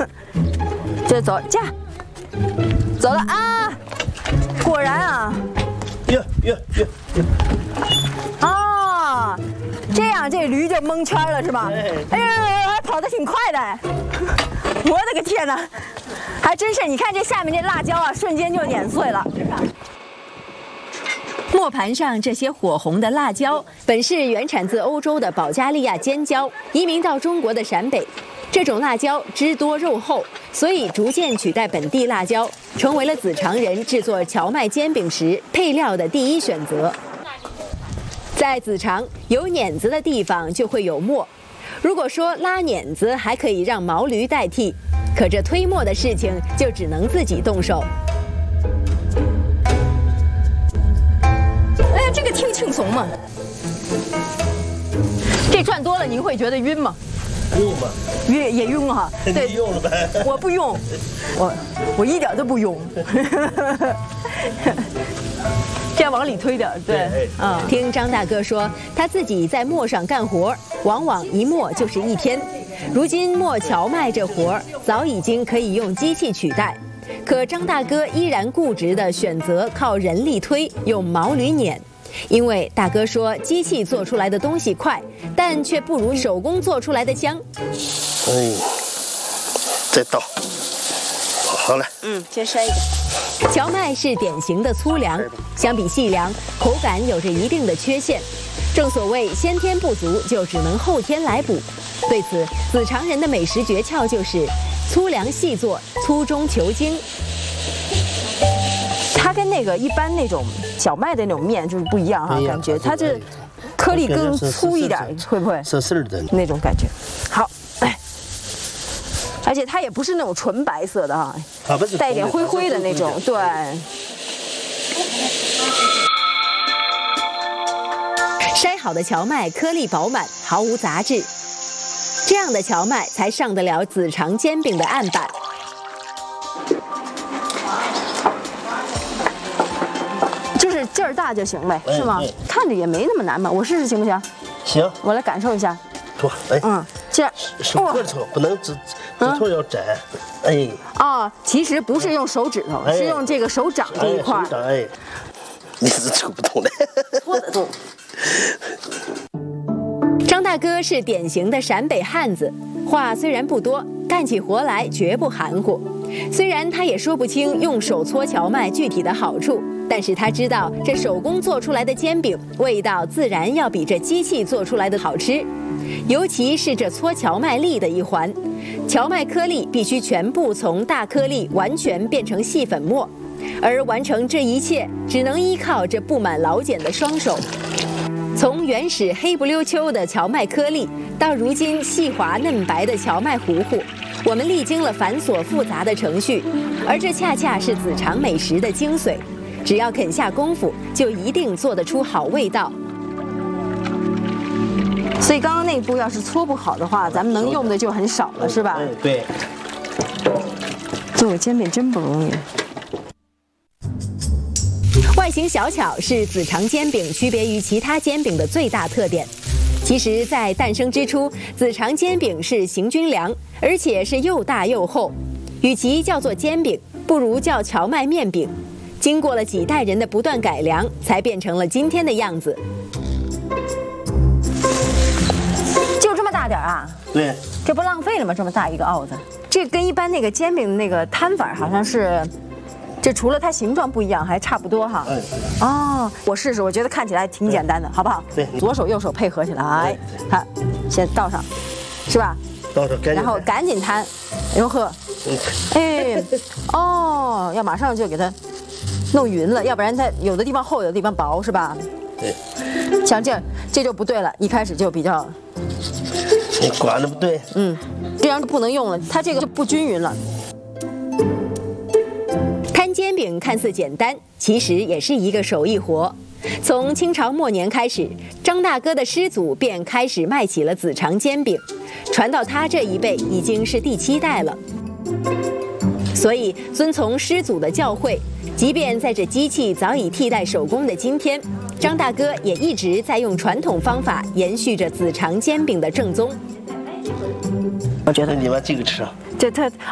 这走驾，走了啊！果然啊， 哟。 哦，这样这驴就蒙圈了是吧？哎呦，还跑得挺快的，我的个天哪！还真是，你看这下面这辣椒啊，瞬间就碾碎了。 磨盘上这些火红的辣椒，本是原产自欧洲的保加利亚尖椒，移民到中国的陕北。这种辣椒汁多肉厚，所以逐渐取代本地辣椒，成为了子长人制作荞麦煎饼时配料的第一选择。在子长，有碾子的地方就会有磨。如果说拉碾子还可以让毛驴代替，可这推磨的事情就只能自己动手。 哎呀，这个挺轻松嘛。这转多了您会觉得晕吗？ 用吧， 晕也晕哈。 对，你用了呗。 我不用，我一点都不用。这样往里推点，对， 听张大哥说，他自己在磨上干活，往往一磨就是一天。如今磨荞麦这活儿早已经可以用机器取代，可张大哥依然固执地选择靠人力推，用毛驴碾。因为大哥说，机器做出来的东西快，但却不如手工做出来的香。 哎，再倒，好了。 先筛一个。 荞麦是典型的粗粮，相比细粮，口感有着一定的缺陷。正所谓先天不足，就只能后天来补。对此，子长人的美食诀窍就是粗粮细做，粗中求精。 它跟那个一般那种小麦的那种面就是不一样哈，感觉它这颗粒更粗一点，会不会？ 丝的那种感觉。好，哎，而且它也不是那种纯白色的哈，带一点灰灰的那种，对。 筛好的荞麦颗粒饱满，毫无杂质，这样的荞麦才上得了子长煎饼的案板。 就是劲儿大就行呗，是吗？看着也没那么难嘛，我试试行不行？ 行， 我来感受一下。 多，哎， 这样手指头不能指头要窄，哎。 其实不是用手指头，是用这个手掌这一块。 哎，你是抽不动的。 搓得动。 张大哥是典型的陕北汉子，话虽然不多，干起活来绝不含糊。虽然他也说不清用手搓荞麦具体的好处，但是他知道这手工做出来的煎饼味道自然要比这机器做出来的好吃。尤其是这搓荞麦粒的一环，荞麦颗粒必须全部从大颗粒完全变成细粉末，而完成这一切只能依靠这布满老茧的双手。从原始黑不溜秋的荞麦颗粒，到如今细滑嫩白的荞麦糊糊，我们历经了繁琐复杂的程序，而这恰恰是子长美食的精髓。只要肯下功夫，就一定做得出好味道。 所以刚刚那一步要是搓不好的话，咱们能用的就很少了，是吧？ 对。 做个煎饼真不容易。 外形小巧是子长煎饼区别于其他煎饼的最大特点。其实，在诞生之初，子长煎饼是行军粮，而且是又大又厚。与其叫做煎饼，不如叫荞麦面饼。经过了几代人的不断改良，才变成了今天的样子。 就这么大点啊？ 对。 这不浪费了吗？这么大一个鏊子，这跟一般那个煎饼那个摊法好像是。这除了它形状不一样，还差不多哈。我试试，我觉得看起来挺简单的，好不好？ 对， 左手右手配合起来，看，先倒上，是吧？ 倒上， 然后赶紧摊，哟呵，要马上就给它弄匀了，要不然它有的地方厚，有的地方薄，是吧？ 对。 像这就不对了，一开始就比较， 你管的不对， 这样就不能用了，它这个就不均匀了。 摊煎饼看似简单，其实也是一个手艺活。从清朝末年开始，张大哥的师祖便开始卖起了子长煎饼，传到他这一辈已经是第7代了。所以遵从师祖的教诲，即便在这机器早已替代手工的今天，张大哥也一直在用传统方法延续着子长煎饼的正宗。 我觉得你们这个吃， 这它。